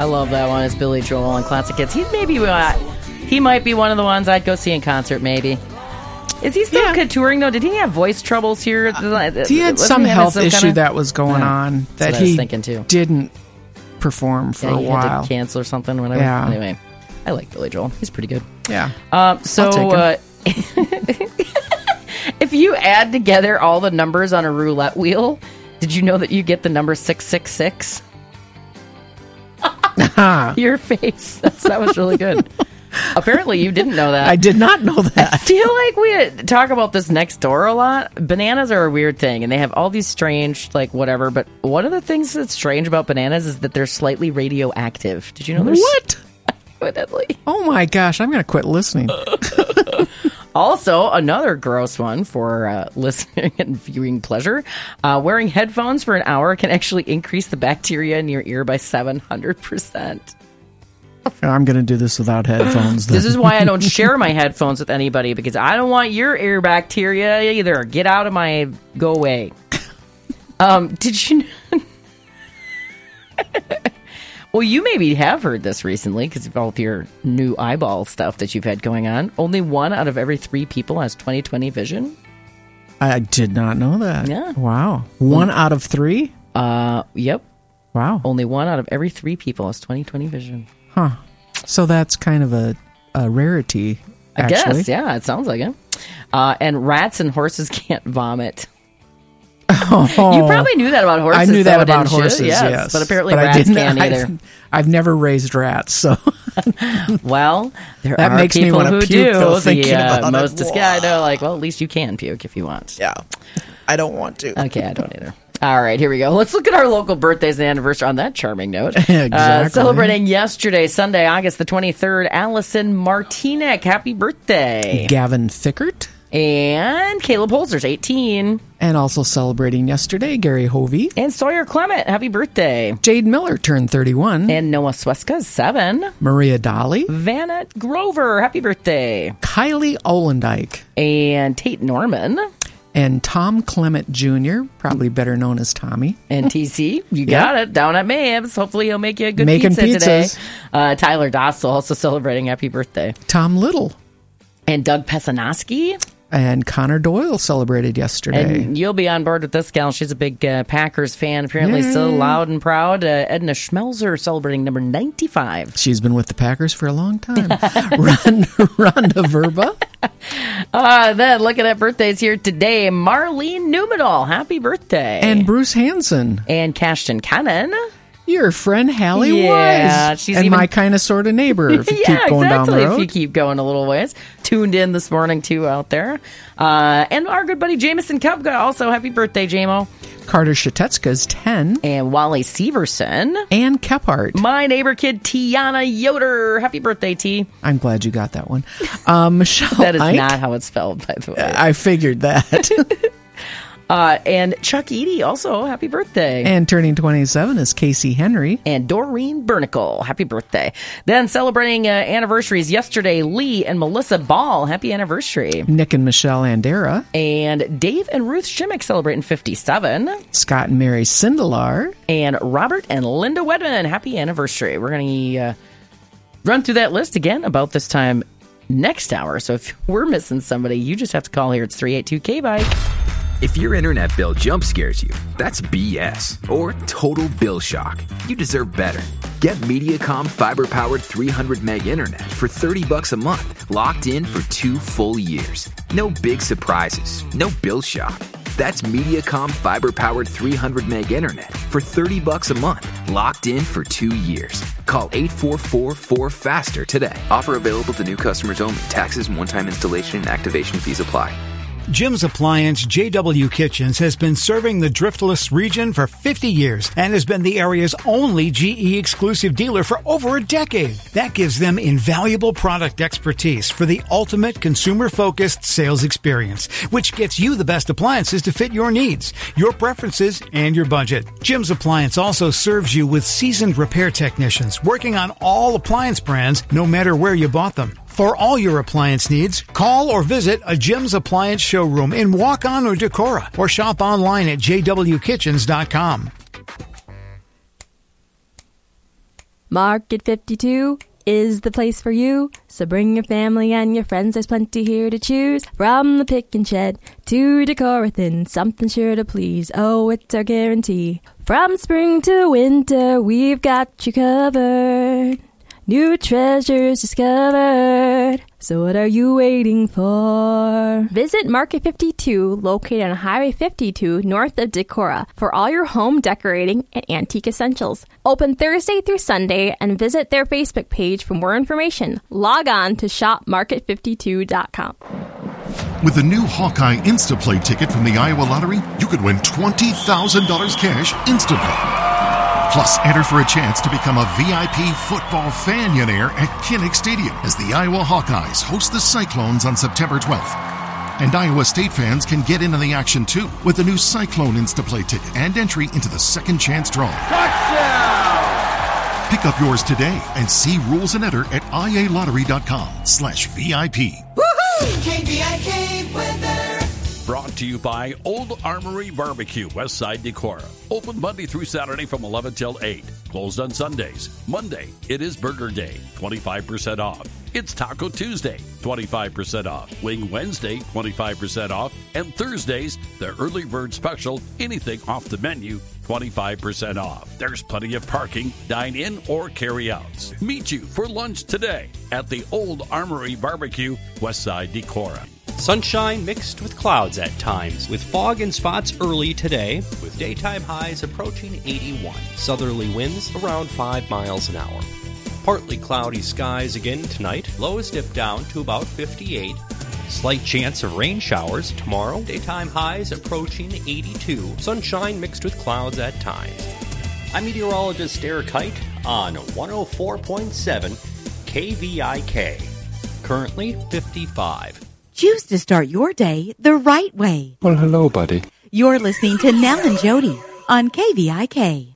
I love that one. It's Billy Joel and Classic Hits. He might be one of the ones I'd go see in concert, maybe. Is he still touring, though? Did he have voice troubles here? He had some health issue that was going on that he didn't perform for a while. Had to cancel or something, whatever. Yeah. Anyway, I like Billy Joel. He's pretty good. Yeah. If you add together all the numbers on a roulette wheel, did you know that you get the number 666? Your face. That was really good. Apparently, you didn't know that. I did not know that. I feel like we talk about this next door a lot. Bananas are a weird thing, and they have all these strange, whatever. But one of the things that's strange about bananas is that they're slightly radioactive. Did you know there's... What? Evidently. Oh, my gosh. I'm going to quit listening. Also, another gross one for listening and viewing pleasure. Wearing headphones for an hour can actually increase the bacteria in your ear by 700%. I'm going to do this without headphones. This is why I don't share my headphones with anybody, because I don't want your ear bacteria either. Get out of my... Go away. Did you... Well, you maybe have heard this recently because of all of your new eyeball stuff that you've had going on. Only 1 out of every 3 people has 20/20 vision. I did not know that. Yeah. Wow. 1 out of 3? Yep. Wow. Only 1 out of every 3 people has 20/20 vision. Huh. So that's kind of a rarity, actually. I guess, yeah, it sounds like it. And rats and horses can't vomit. Oh, you probably knew that about horses. I knew that about horses, yes. But apparently rats can't either. I've never raised rats, so... Well, there that are makes people me who puke, do. though, thinking about most it. I know, well, at least you can puke if you want. Yeah. I don't want to. Okay, I don't either. All right, here we go. Let's look at our local birthdays and anniversary on that charming note. Exactly. Celebrating yesterday, Sunday, August the 23rd, Allison Martinek. Happy birthday. Gavin Fickert. And Caleb Holzer's 18. And also celebrating yesterday, Gary Hovey. And Sawyer Clement. Happy birthday. Jade Miller turned 31. And Noah Sweska, 7. Maria Dolly. Vanette Grover. Happy birthday. Kylie Olendike. And Tate Norman. And Tom Clement Jr., probably better known as Tommy. And TC, you got it, down at Mab's. Hopefully he'll make you a good Making pizza today. pizzas. Tyler Dostal also celebrating happy birthday. Tom Little. And Doug Pesanoski. And Connor Doyle celebrated yesterday. And you'll be on board with this gal. She's a big Packers fan, apparently still loud and proud. Edna Schmelzer celebrating number 95. She's been with the Packers for a long time. Rhonda Verba. Then looking at birthdays here today, Marlene Numedal. Happy birthday. And Bruce Hansen. And Cashton Cannon. Your friend Hallie Wise. She's and my kind of sort of neighbor if you keep going down the road. If you keep going a little ways. Tuned in this morning, too, out there. And our good buddy Jameson Kupka, also happy birthday, Jamo. Carter Shatetska's 10. And Wally Severson. And Kephart. My neighbor kid, Tiana Yoder. Happy birthday, T. I'm glad you got that one. Michelle That is Ike. not how it's spelled, by the way. I figured that. And Chuck Eady, also, happy birthday. And turning 27 is Casey Henry. And Doreen Bernicle, happy birthday. Then celebrating anniversaries yesterday, Lee and Melissa Ball, happy anniversary. Nick and Michelle Andera. And Dave and Ruth Shimmick celebrating 57. Scott and Mary Sindelar. And Robert and Linda Wedman, happy anniversary. We're going to run through that list again about this time next hour. So if we're missing somebody, you just have to call here. It's 382-K-BIKE. If your internet bill jump scares you, that's BS or total bill shock. You deserve better. Get Mediacom fiber-powered 300 meg internet for $30 a month, locked in for 2 full years. No big surprises, no bill shock. That's Mediacom fiber-powered 300 meg internet for $30 a month, locked in for 2 years. Call 844-4FASTER today. Offer available to new customers only. Taxes and one-time installation and activation fees apply. Jim's Appliance JW Kitchens has been serving the Driftless region for 50 years and has been the area's only GE exclusive dealer for over a decade. That gives them invaluable product expertise for the ultimate consumer-focused sales experience, which gets you the best appliances to fit your needs, your preferences, and your budget. Jim's Appliance also serves you with seasoned repair technicians working on all appliance brands, no matter where you bought them. For all your appliance needs, call or visit a Jim's Appliance showroom in Waukon or Decorah, or shop online at jwkitchens.com. Market 52 is the place for you. So bring your family and your friends, there's plenty here to choose. From the pick and shed to Decorathin, something sure to please. Oh, it's our guarantee. From spring to winter, we've got you covered. New treasures discovered. So what are you waiting for? Visit Market 52, located on Highway 52, north of Decorah, for all your home decorating and antique essentials. Open Thursday through Sunday, and visit their Facebook page for more information. Log on to shopmarket52.com. With the new Hawkeye Instaplay ticket from the Iowa Lottery, you could win $20,000 cash instantly. Plus, enter for a chance to become a VIP football fan-yonaire at Kinnick Stadium as the Iowa Hawkeyes host the Cyclones on September 12th. And Iowa State fans can get in on the action, too, with the new Cyclone Instaplay ticket and entry into the second chance draw. Touchdown! Pick up yours today and see rules and enter at ialottery.com/VIP. Woohoo! KVIK weather. Brought to you by Old Armory Barbecue, Westside Decorah. Open Monday through Saturday from 11 till 8. Closed on Sundays. Monday, it is Burger Day, 25% off. It's Taco Tuesday, 25% off. Wing Wednesday, 25% off. And Thursdays, the early bird special, anything off the menu, 25% off. There's plenty of parking, dine-in, or carry-outs. Meet you for lunch today at the Old Armory Barbecue, Westside Decorah. Sunshine mixed with clouds at times, with fog and spots early today, with daytime highs approaching 81. Southerly winds around 5 miles an hour. Partly cloudy skies again tonight, lows dip down to about 58. Slight chance of rain showers tomorrow, daytime highs approaching 82. Sunshine mixed with clouds at times. I'm meteorologist Eric Height on 104.7 KVIK. Currently 55. Choose to start your day the right way. Well, hello, buddy. You're listening to Nell and Jody on KVIK.